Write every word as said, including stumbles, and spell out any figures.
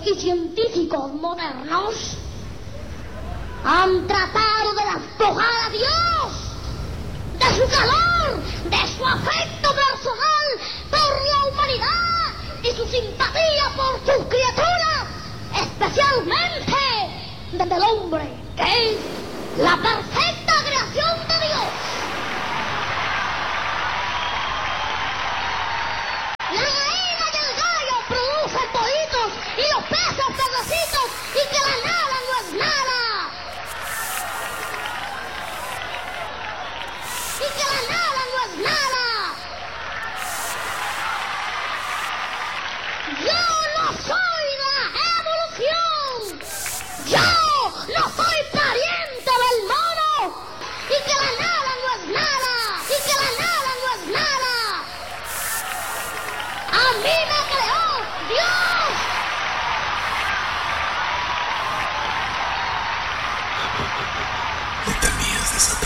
y científicos modernos han tratado de despojar a Dios de su calor, de su afecto personal por la humanidad y su simpatía por sus criaturas, especialmente desde el hombre, que es la perfecta creación de Dios. La gallina y el gallo producen pollitos y los peces pececitos, y que la nada no es nada. Y que la nada no es nada. Yo no soy la evolución. Yo no soy pariente del mono. Y que la nada no es nada. Y que la nada no es nada. A mí me creó Dios. Le temías desatar.